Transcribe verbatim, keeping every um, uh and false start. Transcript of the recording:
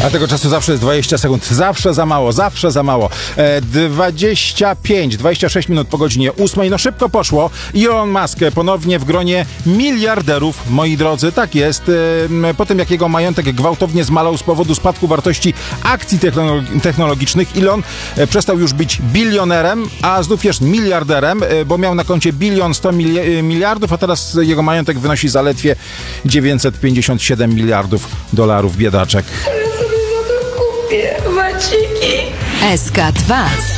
A tego czasu zawsze jest dwadzieścia sekund. Zawsze za mało, zawsze za mało. E, dwadzieścia pięć, dwadzieścia sześć minut po godzinie ósmej. No szybko poszło. Elon Musk ponownie w gronie miliarderów, moi drodzy. Tak jest. E, po tym, jak jego majątek gwałtownie zmalał z powodu spadku wartości akcji technologi- technologicznych, Elon e, przestał już być bilionerem, a znów jest miliarderem, e, bo miał na koncie bilion sto mili- miliardów, a teraz jego majątek wynosi zaledwie dziewięćset pięćdziesiąt siedem miliardów dolarów. Biedaczek. Kupię waciki. S K dwa.